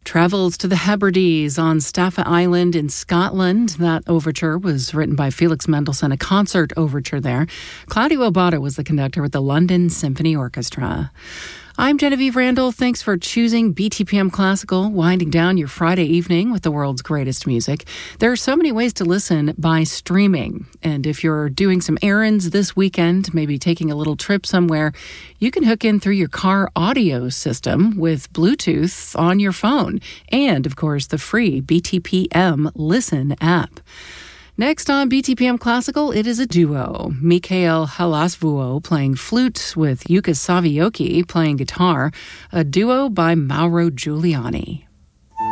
Travels to the Hebrides on Staffa Island in Scotland. That overture was written by Felix Mendelssohn, a concert overture there. Claudio Abbado was the conductor with the London Symphony Orchestra. I'm Genevieve Randall. Thanks for choosing BTPM Classical, winding down your Friday evening with the world's greatest music. There are so many ways to listen by streaming. And if you're doing some errands this weekend, maybe taking a little trip somewhere, you can hook in through your car audio system with Bluetooth on your phone. And, of course, the free BTPM Listen app. Next on BTPM Classical, it is a duo. Mikhail Halasvuo playing flute with Yuka Savioki playing guitar, a duo by Mauro Giuliani.